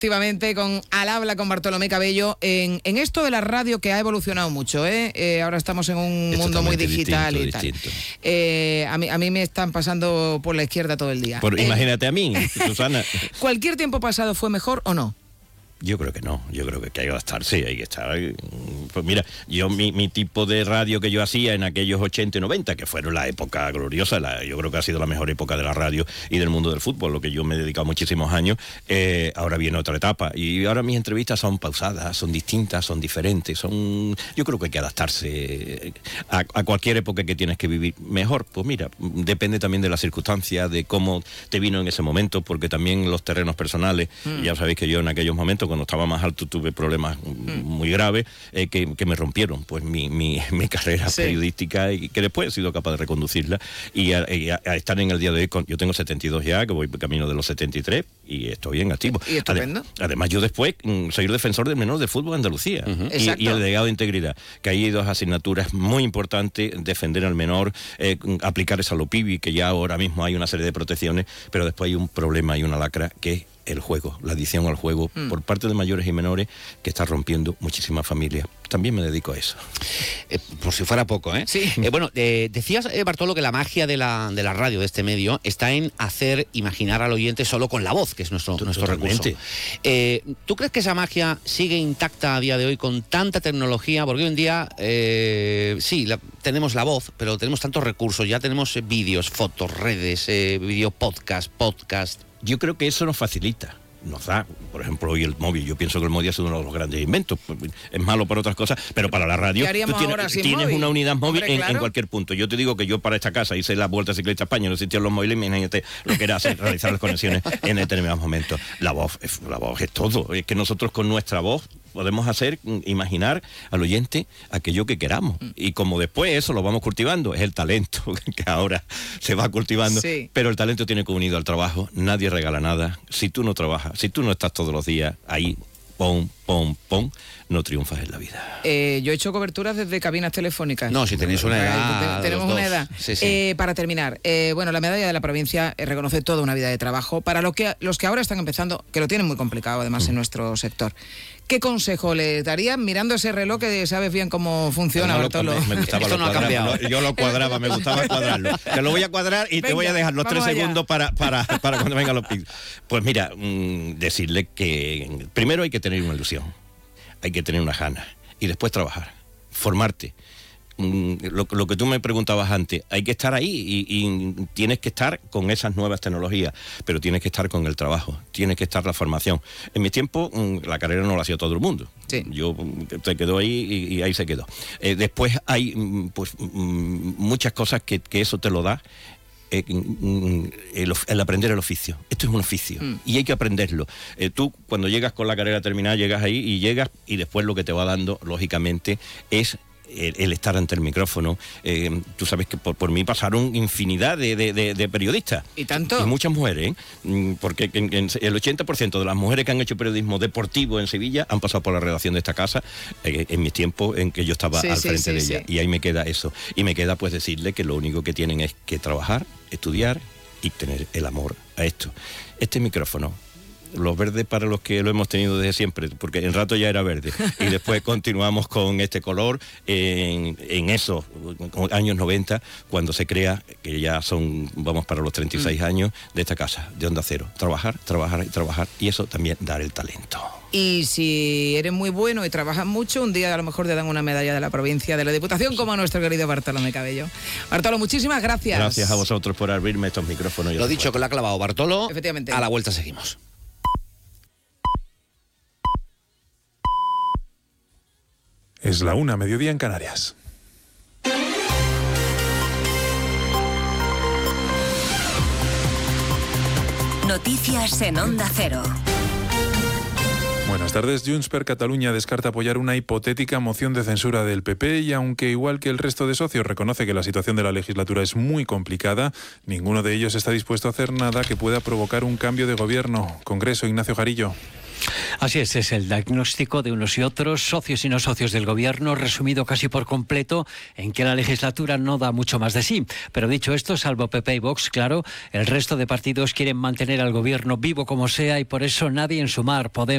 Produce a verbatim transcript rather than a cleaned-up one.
Efectivamente, con Al Habla con Bartolomé Cabello, en, en esto de la radio que ha evolucionado mucho, ¿eh? Eh, ahora estamos en un es mundo muy digital distinto, y tal. distinto. Eh, a, mí, a mí me están pasando por la izquierda todo el día. Por, eh, imagínate a mí, Susana. ¿Cualquier tiempo pasado fue mejor o no? Yo creo que no, yo creo que hay que adaptarse, hay que estar... Pues mira, yo mi, mi tipo de radio que yo hacía en aquellos ochenta y noventa, que fueron la época gloriosa, la, yo creo que ha sido la mejor época de la radio y del mundo del fútbol, lo que yo me he dedicado muchísimos años, eh, ahora viene otra etapa, y ahora mis entrevistas son pausadas, son distintas, son diferentes, son... Yo creo que hay que adaptarse a, a cualquier época que tienes que vivir mejor. Pues mira, depende también de las circunstancias, de cómo te vino en ese momento, porque también los terrenos personales, mm. ya sabéis que yo en aquellos momentos, cuando estaba más alto, tuve problemas mm. muy graves eh, que, que me rompieron pues mi, mi, mi carrera sí. periodística, y que después he sido capaz de reconducirla y a, y a, a estar en el día de hoy con, yo tengo setenta y dos ya, que voy camino de los setenta y tres y estoy bien activo. ¿Y estupendo? Adem, además yo después mm, soy el defensor del menor del fútbol de Andalucía uh-huh. y, y el delegado de integridad, que hay dos asignaturas muy importantes: defender al menor, eh, aplicar esa Lopibi, que ya ahora mismo hay una serie de protecciones, pero después hay un problema y una lacra que es el juego, la adicción al juego mm. por parte de mayores y menores, que está rompiendo muchísimas familias. También me dedico a eso. Eh, por si fuera poco, ¿eh? Sí. Eh, bueno, eh, decías, eh, Bartolo, que la magia de la, de la radio, de este medio, está en hacer imaginar al oyente solo con la voz, que es nuestro, nuestro recurso. Eh, ¿Tú crees que esa magia sigue intacta a día de hoy con tanta tecnología? Porque hoy en día, eh, sí, la, tenemos la voz, pero tenemos tantos recursos. Ya tenemos eh, vídeos, fotos, redes, eh, video podcast, podcast... Yo creo que eso nos facilita, nos da, por ejemplo, hoy el móvil. Yo pienso que el móvil es uno de los grandes inventos. Es malo para otras cosas, pero para la radio tú tienes, tienes una unidad móvil Hombre, en, claro. en cualquier punto. Yo te digo que yo para esta casa hice la Vuelta Ciclista a España, no existían los móviles, imagínate lo que era hacer, realizar las conexiones en determinados momentos. La voz, la voz es todo. Es que nosotros con nuestra voz podemos hacer, imaginar al oyente aquello que queramos. Y como después eso lo vamos cultivando, es el talento que ahora se va cultivando. Sí. Pero el talento tiene que unido al trabajo. Nadie regala nada. Si tú no trabajas, si tú no estás todos los días ahí, pom, pom, pom, no triunfas en la vida. Eh, yo he hecho coberturas desde cabinas telefónicas. No, si tenéis una edad. Tenemos una edad. Sí, sí. Eh, para terminar, eh, bueno, la medalla de la provincia eh, reconoce toda una vida de trabajo. Para los que, los que ahora están empezando, que lo tienen muy complicado además mm. en nuestro sector, ¿qué consejo le darían mirando ese reloj que sabes bien cómo funciona, no, Bartolo? Me, me gustaba Esto lo no ha cambiado. Yo lo cuadraba, me gustaba cuadrarlo. Te lo voy a cuadrar y Venga, te voy a dejar los tres allá. segundos para, para, para cuando vengan los picos. Pues mira, mmm, decirle que primero hay que tener una ilusión, hay que tener unas ganas, y después trabajar, formarte. Lo, lo que tú me preguntabas antes, hay que estar ahí y, y tienes que estar con esas nuevas tecnologías, pero tienes que estar con el trabajo, tienes que estar la formación. En mi tiempo la carrera no la hacía todo el mundo. Sí. Yo se quedó ahí y, y ahí se quedó. Eh, después hay pues muchas cosas que, que eso te lo da. Eh, el, el aprender el oficio. Esto es un oficio mm. y hay que aprenderlo. Eh, tú cuando llegas con la carrera terminada, llegas ahí y llegas y después lo que te va dando, lógicamente, es El, el estar ante el micrófono. Eh, tú sabes que por, por mí pasaron infinidad de, de, de, de periodistas. ¿Y tanto? Y muchas mujeres, ¿eh? Porque en, en el ochenta por ciento de las mujeres que han hecho periodismo deportivo en Sevilla han pasado por la redacción de esta casa eh, en mis tiempos en que yo estaba sí, al sí, frente sí, de ella. Sí. Y ahí me queda eso. Y me queda pues decirle que lo único que tienen es que trabajar, estudiar y tener el amor a esto. Este micrófono, los verdes para los que lo hemos tenido desde siempre, porque en rato ya era verde, y después continuamos con este color en, en esos años noventa, cuando se crea, que ya son, vamos para los treinta y seis mm. años de esta casa, de Onda Cero. Trabajar, trabajar y trabajar, y eso también dar el talento. Y si eres muy bueno y trabajas mucho, un día a lo mejor te dan una medalla de la provincia, de la Diputación, como a nuestro querido Bartolomé Cabello. Bartolo, muchísimas gracias. Gracias a vosotros por abrirme estos micrófonos. Lo dicho, que lo ha clavado Bartolo. Efectivamente. A la vuelta seguimos. Es la una, mediodía en Canarias. Noticias en Onda Cero. Buenas tardes. Junts per Catalunya descarta apoyar una hipotética moción de censura del P P y aunque igual que el resto de socios reconoce que la situación de la legislatura es muy complicada, ninguno de ellos está dispuesto a hacer nada que pueda provocar un cambio de gobierno. Congreso, Ignacio Jarillo. Así es, es el diagnóstico de unos y otros, socios y no socios del gobierno, resumido casi por completo en que la legislatura no da mucho más de sí. Pero dicho esto, salvo P P y Vox, claro, el resto de partidos quieren mantener al gobierno vivo como sea y por eso nadie en Sumar, Podemos,